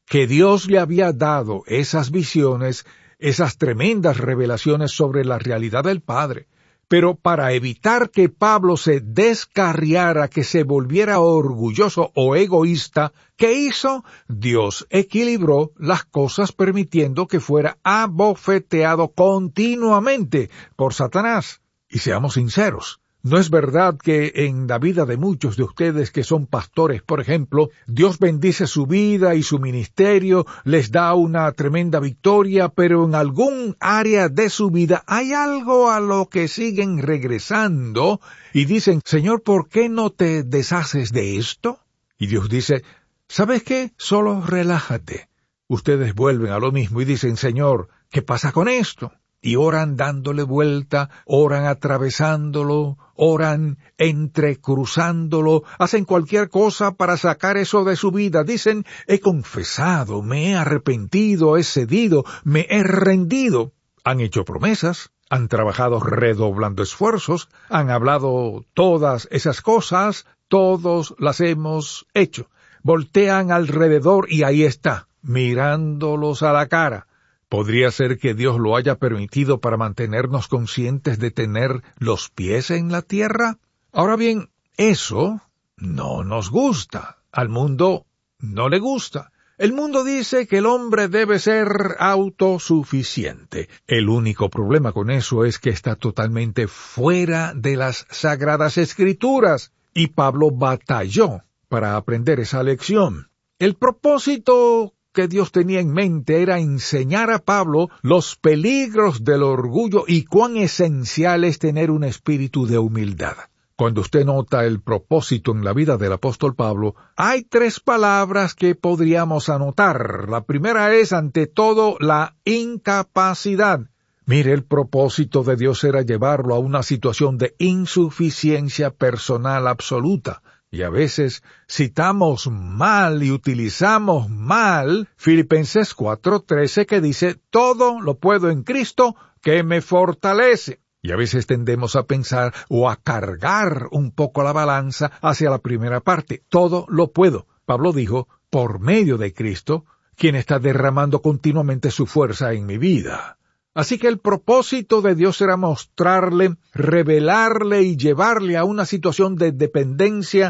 que Dios le había dado esas visiones, esas tremendas revelaciones sobre la realidad del Padre. Pero para evitar que Pablo se descarriara, que se volviera orgulloso o egoísta, ¿qué hizo? Dios equilibró las cosas permitiendo que fuera abofeteado continuamente por Satanás. Y seamos sinceros, ¿no es verdad que en la vida de muchos de ustedes que son pastores, por ejemplo, Dios bendice su vida y su ministerio, les da una tremenda victoria, pero en algún área de su vida hay algo a lo que siguen regresando y dicen, Señor, ¿por qué no te deshaces de esto? Y Dios dice, ¿sabes qué? Solo relájate. Ustedes vuelven a lo mismo y dicen, Señor, ¿qué pasa con esto? Y oran dándole vuelta, oran atravesándolo, oran entrecruzándolo, hacen cualquier cosa para sacar eso de su vida. Dicen, he confesado, me he arrepentido, he cedido, me he rendido. Han hecho promesas, han trabajado redoblando esfuerzos, han hablado todas esas cosas, todos las hemos hecho. Voltean alrededor y ahí está, mirándolos a la cara. ¿Podría ser que Dios lo haya permitido para mantenernos conscientes de tener los pies en la tierra? Ahora bien, eso no nos gusta. Al mundo no le gusta. El mundo dice que el hombre debe ser autosuficiente. El único problema con eso es que está totalmente fuera de las Sagradas Escrituras. Y Pablo batalló para aprender esa lección. El propósito que Dios tenía en mente era enseñar a Pablo los peligros del orgullo y cuán esencial es tener un espíritu de humildad. Cuando usted nota el propósito en la vida del apóstol Pablo, hay 3 palabras que podríamos anotar. La primera es, ante todo, la incapacidad. Mire, el propósito de Dios era llevarlo a una situación de insuficiencia personal absoluta. Y a veces citamos mal y utilizamos mal Filipenses 4:13 que dice, todo lo puedo en Cristo que me fortalece. Y a veces tendemos a pensar o a cargar un poco la balanza hacia la primera parte. Todo lo puedo. Pablo dijo, por medio de Cristo, quien está derramando continuamente su fuerza en mi vida. Así que el propósito de Dios era mostrarle, revelarle y llevarle a una situación de dependencia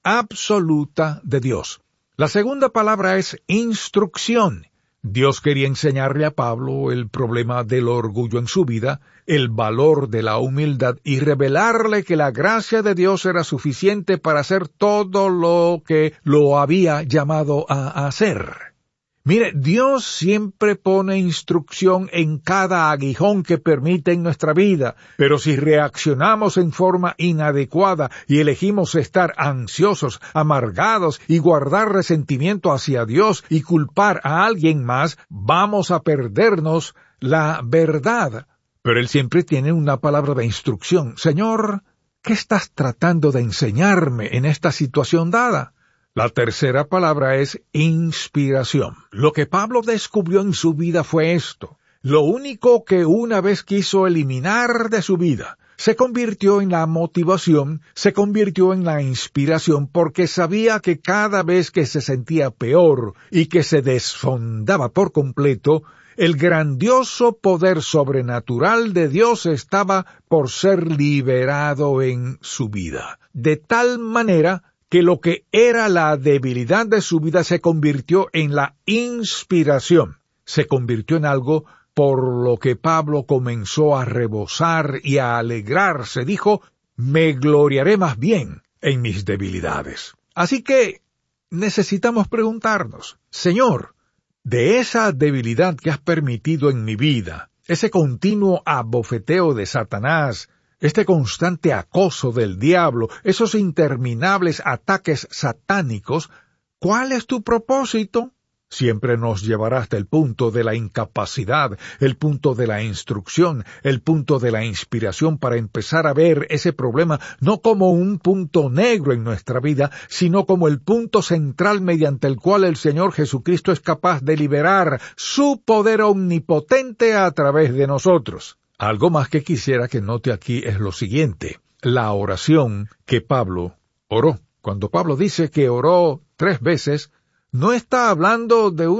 absoluta de Dios. La segunda palabra es instrucción. Dios quería enseñarle a Pablo el problema del orgullo en su vida, el valor de la humildad y revelarle que la gracia de Dios era suficiente para hacer todo lo que lo había llamado a hacer. Mire, Dios siempre pone instrucción en cada aguijón que permite en nuestra vida, pero si reaccionamos en forma inadecuada y elegimos estar ansiosos, amargados y guardar resentimiento hacia Dios y culpar a alguien más, vamos a perdernos la verdad. Pero Él siempre tiene una palabra de instrucción. Señor, ¿qué estás tratando de enseñarme en esta situación dada? La tercera palabra es inspiración. Lo que Pablo descubrió en su vida fue esto. Lo único que una vez quiso eliminar de su vida se convirtió en la motivación, se convirtió en la inspiración, porque sabía que cada vez que se sentía peor y que se desfondaba por completo, el grandioso poder sobrenatural de Dios estaba por ser liberado en su vida. De tal manera que lo que era la debilidad de su vida se convirtió en la inspiración, se convirtió en algo por lo que Pablo comenzó a rebosar y a alegrarse. Dijo, me gloriaré más bien en mis debilidades. Así que necesitamos preguntarnos, Señor, de esa debilidad que has permitido en mi vida, ese continuo abofeteo de Satanás, este constante acoso del diablo, esos interminables ataques satánicos, ¿cuál es tu propósito? Siempre nos llevará hasta el punto de la incapacidad, el punto de la instrucción, el punto de la inspiración para empezar a ver ese problema no como un punto negro en nuestra vida, sino como el punto central mediante el cual el Señor Jesucristo es capaz de liberar su poder omnipotente a través de nosotros. Algo más que quisiera que note aquí es lo siguiente, la oración que Pablo oró. Cuando Pablo dice que oró 3 veces, no está hablando de